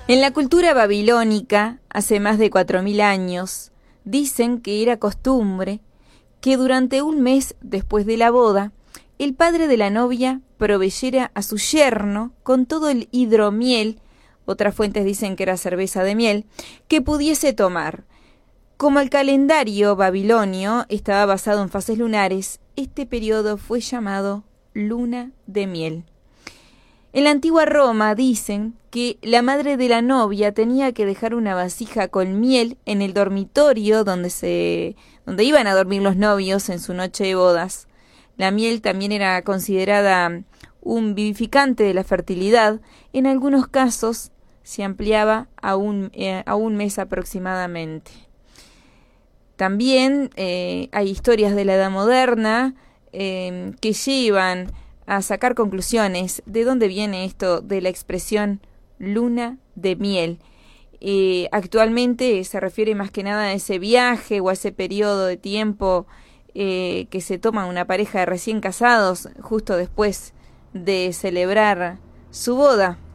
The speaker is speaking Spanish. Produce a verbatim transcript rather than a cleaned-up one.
En la cultura babilónica, hace más de cuatro mil años, dicen que era costumbre que durante un mes después de la boda, el padre de la novia proveyera a su yerno con todo el hidromiel, otras fuentes dicen que era cerveza de miel, que pudiese tomar. Como el calendario babilonio estaba basado en fases lunares, este periodo fue llamado luna de miel. En la antigua Roma dicen que la madre de la novia tenía que dejar una vasija con miel en el dormitorio donde, se, donde iban a dormir los novios en su noche de bodas. La miel también era considerada un vivificante de la fertilidad. En algunos casos se ampliaba a un, eh, a un mes aproximadamente. También eh, hay historias de la Edad Moderna eh, que llevan a sacar conclusiones de dónde viene esto de la expresión luna de miel. Eh, actualmente se refiere más que nada a ese viaje o a ese periodo de tiempo eh, que se toma una pareja de recién casados justo después de celebrar su boda.